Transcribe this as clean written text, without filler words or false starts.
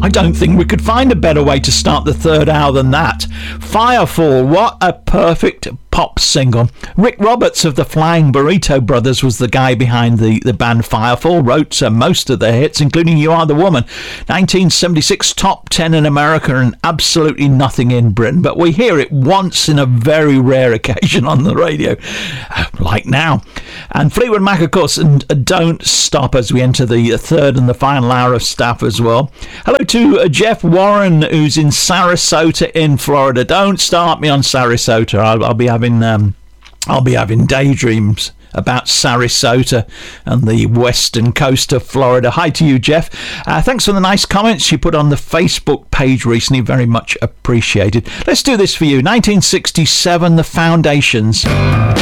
I don't think we could find a better way to start the third hour than that. Firefall, what a perfect pop single. Rick Roberts of the Flying Burrito Brothers was the guy behind the band Firefall, wrote most of their hits, including You Are the Woman. 1976 top 10 in America and absolutely nothing in Britain, but we hear it once in a very rare occasion on the radio, like now. And Fleetwood Mac, of course, and Don't Stop as we enter the third and the final hour of Staff as well. Hello to Jeff Warren, who's in Sarasota in Florida. Don't start me on Sarasota. I'll be having daydreams about Sarasota and the western coast of Florida. Hi to you, Jeff. Thanks for the nice comments you put on the Facebook page recently. Very much appreciated. Let's do this for you. 1967, The Foundations.